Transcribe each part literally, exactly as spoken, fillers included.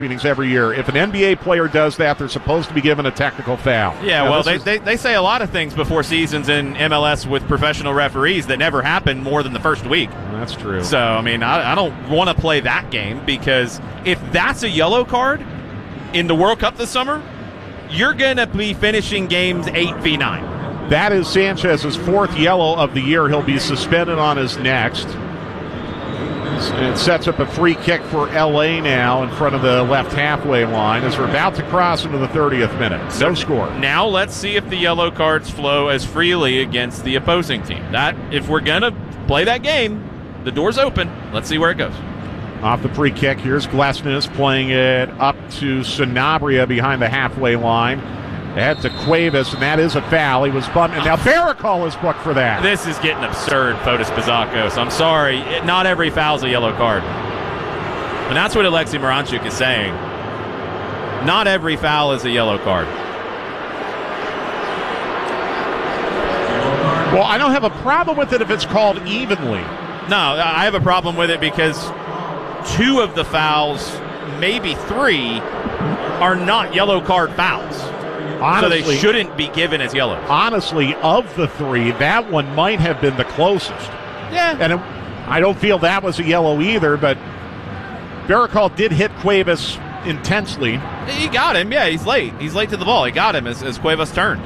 meetings every year. If an N B A player does that, they're supposed to be given a technical foul. Yeah, now, well, they, is, they they say a lot of things before seasons in M L S with professional referees that never happen more than the first week. That's true. So, I mean, I, I don't want to play that game, because if that's a yellow card in the World Cup this summer, you're going to be finishing games eight v nine. That is Sanchez's fourth yellow of the year. He'll be suspended on his next. It sets up a free kick for L A now in front of the left halfway line as we're about to cross into the thirtieth minute. No score. Now let's see if the yellow cards flow as freely against the opposing team. That, if we're going to play that game, the door's open. Let's see where it goes. Off the free kick, here's Glesnes playing it up to Sanabria behind the halfway line. Ahead to Cuevas, and that is a foul. He was bumped, and now Baracol is booked for that. This is getting absurd, Fotis Bazakos. I'm sorry. It, not every foul's a yellow card. And that's what Alexei Miranchuk is saying. Not every foul is a yellow card. Well, I don't have a problem with it if it's called evenly. No, I have a problem with it because two of the fouls, maybe three, are not yellow card fouls. Honestly, so they shouldn't be given as yellow. Honestly, of the three, that one might have been the closest. Yeah. And it, I don't feel that was a yellow either, but Baracol did hit Cuevas intensely. He got him, yeah, he's late. He's late to the ball. He got him as, as Cuevas turned.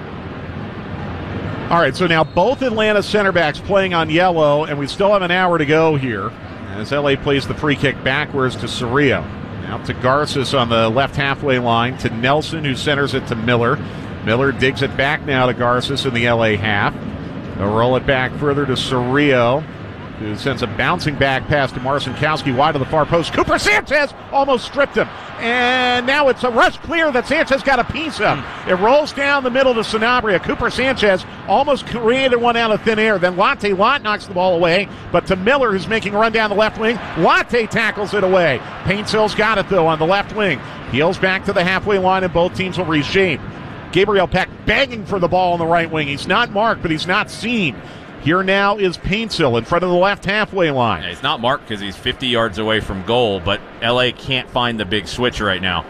All right, so now both Atlanta center backs playing on yellow, and we still have an hour to go here as L A plays the free kick backwards to Cerrillo. Out to Garces on the left halfway line, to Nelson, who centers it to Miller. Miller digs it back now to Garces in the L A half. They'll roll it back further to Cerrillo, who sends a bouncing back pass to Marcinkowski wide of the far post. Cooper Sanchez almost stripped him. And now it's a rush clear that Sanchez got a piece of. It rolls down the middle to Sanabria. Cooper Sanchez almost created one out of thin air. Then Latte Lott knocks the ball away. But to Miller, who's making a run down the left wing, Latte tackles it away. Paintsil's got it, though, on the left wing. Peels back to the halfway line, and both teams will reshape. Gabriel Peck begging for the ball on the right wing. He's not marked, but he's not seen. Here now is Paintsil in front of the left halfway line. Yeah, he's not marked because he's fifty yards away from goal, but L A can't find the big switch right now.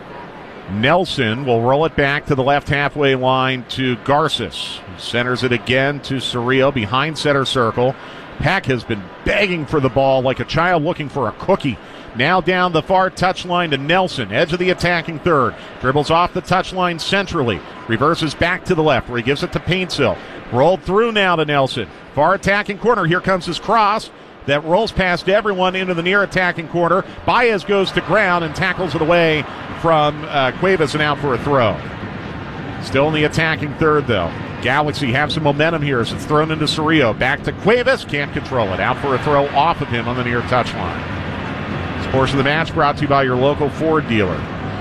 Nelson will roll it back to the left halfway line to Garces. Centers it again to Cerrillo behind center circle. Peck has been begging for the ball like a child looking for a cookie. Now down the far touchline to Nelson, edge of the attacking third. Dribbles off the touchline centrally. Reverses back to the left where he gives it to Paintsil. Rolled through now to Nelson. Far attacking corner. Here comes his cross that rolls past everyone into the near attacking corner. Baez goes to ground and tackles it away from uh, Cuevas and out for a throw. Still in the attacking third, though. Galaxy have some momentum here as it's thrown into Cerrillo. Back to Cuevas. Can't control it. Out for a throw off of him on the near touchline. This portion of the match brought to you by your local Ford dealer.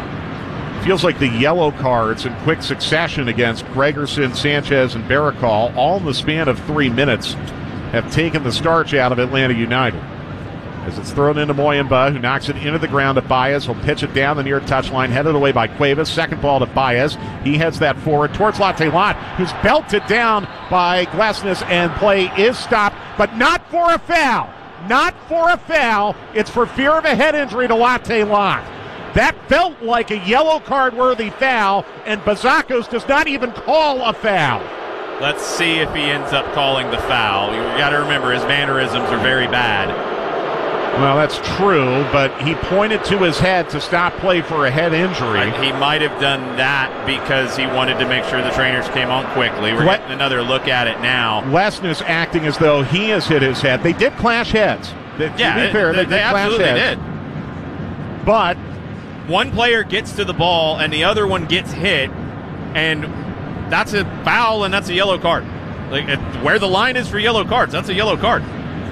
Feels like the yellow cards in quick succession against Gregerson, Sanchez, and Baracol, all in the span of three minutes, have taken the starch out of Atlanta United. As it's thrown into Moyamba, who knocks it into the ground to Baez. He'll pitch it down the near touchline, headed away by Cuevas. Second ball to Baez. He heads that forward towards Latte Lott, who's belted down by Glesnes, and play is stopped, but not for a foul. Not for a foul. It's for fear of a head injury to Latte Lott. That felt like a yellow card-worthy foul, and Bazakos does not even call a foul. Let's see if he ends up calling the foul. You got to remember, his mannerisms are very bad. Well, that's true, but he pointed to his head to stop play for a head injury. Uh, he might have done that because he wanted to make sure the trainers came on quickly. We're Le- getting another look at it now. Lesnes acting as though he has hit his head. They did clash heads. They, yeah, to be fair, they, they, they, they absolutely heads. did. But one player gets to the ball and the other one gets hit, and that's a foul and that's a yellow card. Like, where the line is for yellow cards, that's a yellow card.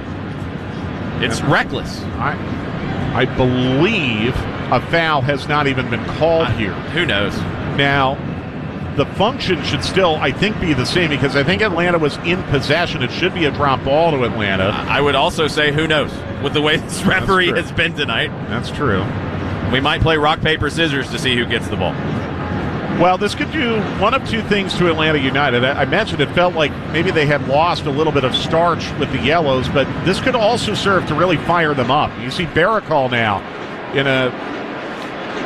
It's yeah. reckless. I, I believe a foul has not even been called I, here. Who knows? Now, the function should still, I think, be the same because I think Atlanta was in possession. It should be a drop ball to Atlanta. I would also say, who knows, with the way this referee has been tonight. That's true. We might play rock, paper, scissors to see who gets the ball. Well, this could do one of two things to Atlanta United. I mentioned it felt like maybe they had lost a little bit of starch with the Yellows, but this could also serve to really fire them up. You see Baracol now in a